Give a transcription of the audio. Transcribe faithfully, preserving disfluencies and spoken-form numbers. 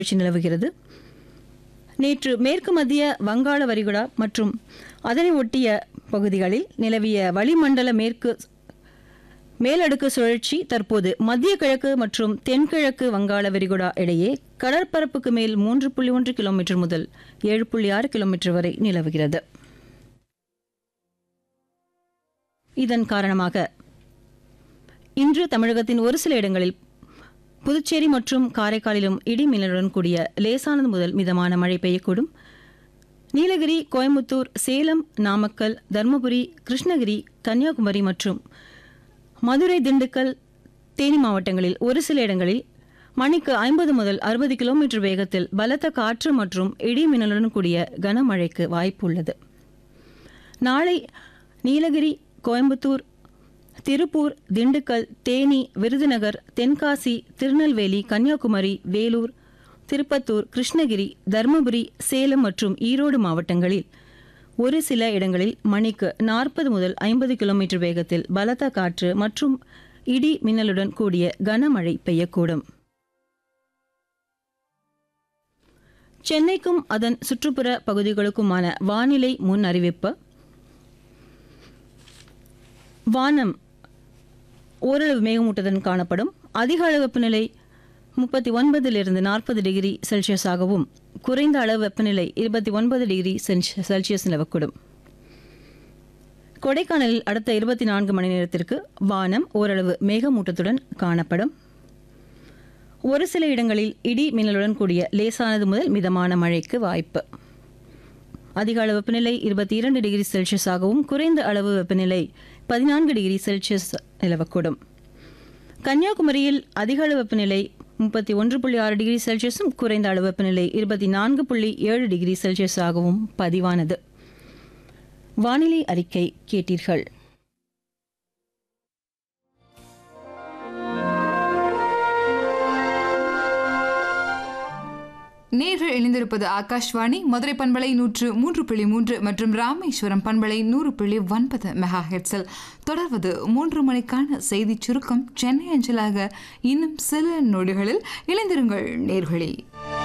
சுழற்சி நிலவுகிறது. நேற்று மேற்கு மத்திய வங்காள விரிகுடா மற்றும் அதனை ஒட்டிய பகுதிகளில் நிலவிய வளிமண்டல மேற்கு மேலடுக்கு சுழற்சி தற்போது மத்திய கிழக்கு மற்றும் தென்கிழக்கு வங்காள விரிகுடா இடையே கடற்பரப்புக்கு மேல் மூன்று புள்ளி ஒன்று கிலோமீட்டர் முதல் ஏழு புள்ளி ஆறு கிலோமீட்டர் வரை நிலவுகிறது. இதன் காரணமாக இன்று தமிழகத்தின் ஒரு சில இடங்களில் புதுச்சேரி மற்றும் காரைக்காலிலும் இடி மின்னலுடன் கூடிய லேசானது முதல் மிதமான மழை பெய்யக்கூடும். நீலகிரி, கோயம்புத்தூர், சேலம், நாமக்கல், தருமபுரி, கிருஷ்ணகிரி, கன்னியாகுமரி மற்றும் மதுரை, திண்டுக்கல், தேனி மாவட்டங்களில் ஒரு சில இடங்களில் மணிக்கு ஐம்பது முதல் அறுபது கிலோமீட்டர் வேகத்தில் பலத்த காற்று மற்றும் இடி மின்னலுடன் கூடிய கனமழைக்கு வாய்ப்பு உள்ளது. நாளை நீலகிரி, கோயம்புத்தூர், திருப்பூர், திண்டுக்கல், தேனி, விருதுநகர், தென்காசி, திருநெல்வேலி, கன்னியாகுமரி, வேலூர், திருப்பத்தூர், கிருஷ்ணகிரி, தருமபுரி, சேலம் மற்றும் ஈரோடு மாவட்டங்களில் ஒரு சில இடங்களில் மணிக்கு நாற்பது முதல் ஐம்பது கிலோமீட்டர் வேகத்தில் பலத்த காற்று மற்றும் இடி மின்னலுடன் கூடிய கனமழை பெய்யக்கூடும். சென்னைக்கும் அதன் சுற்றுப்புற பகுதிகளுக்குமான வானிலை முன் அறிவிப்பு. வானம் ஓரளவு மேகமூட்டத்துடன் காணப்படும். அதிக அளவு வெப்பநிலை முப்பத்தி ஒன்பதிலிருந்து நாற்பது டிகிரி செல்சியஸாகவும் குறைந்த அளவு வெப்பநிலை இருபத்தி ஒன்பது டிகிரி செல்சியஸ் நிலவக்கூடும். கொடைக்கானலில் அடுத்த இருபத்தி நான்கு மணி நேரத்திற்கு வானம் ஓரளவு மேகமூட்டத்துடன் காணப்படும். ஒரு சில இடங்களில் இடி மின்னலுடன் கூடிய லேசானது முதல் மிதமான மழைக்கு வாய்ப்பு. அதிக அளவு வெப்பநிலை இருபத்தி இரண்டு டிகிரி செல்சியஸாகவும் குறைந்த அளவு வெப்பநிலை பதினான்கு டிகிரி செல்சியஸ் நிலவக்கூடும். கன்னியாகுமரியில் அதிக அளவு வெப்பநிலை முப்பத்தி ஒன்று புள்ளி ஆறு டிகிரி செல்சியஸும் குறைந்த அளவு வெப்பநிலை இருபத்தி நான்கு புள்ளி ஏழு டிகிரி செல்சியஸாகவும் பதிவானது. வானிலை அறிக்கை கேட்டீர்கள். நேர்கள் இணைந்திருப்பது ஆகாஷ்வாணி மதுரை பண்பலை நூற்று மூன்று புள்ளி மூன்று மற்றும் ராமேஸ்வரம் பண்பலை நூறு புள்ளி ஒன்பது மெகா ஹெட்ஸில் தொடர்வது மூன்று மணிக்கான செய்தி சுருக்கம் சென்னை அஞ்சலாக இன்னும் சில நொடிகளில் இணைந்திருங்கள் நேர்களே.